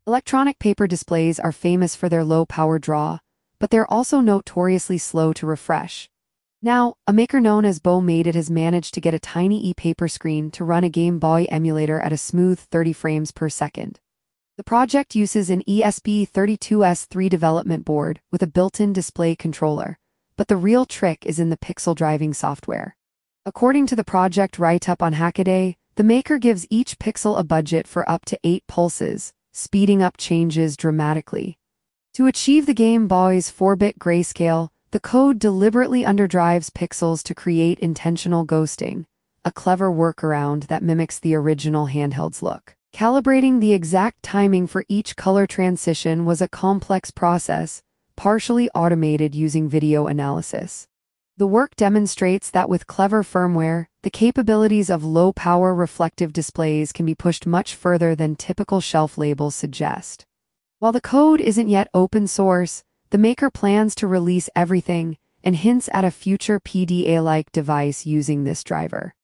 Electronic paper displays are famous for their low power draw, but they're also notoriously slow to refresh. Now, a maker known as Bowmade has managed to get a tiny e-paper screen to run a Game Boy emulator at a smooth 30 frames per second. The project uses an ESP32S3 development board with a built-in display controller, but the real trick is in the pixel driving software. According to the project write-up on Hackaday, the maker gives each pixel a budget for up to 8 pulses, speeding up changes dramatically. To achieve the Game Boy's 4-bit grayscale, the code deliberately underdrives pixels to create intentional ghosting, a clever workaround that mimics the original handheld's look. Calibrating the exact timing for each color transition was a complex process, partially automated using video analysis. The work demonstrates that with clever firmware, the capabilities of low-power reflective displays can be pushed much further than typical shelf labels suggest. While the code isn't yet open source, the maker plans to release everything and hints at a future PDA-like device using this driver.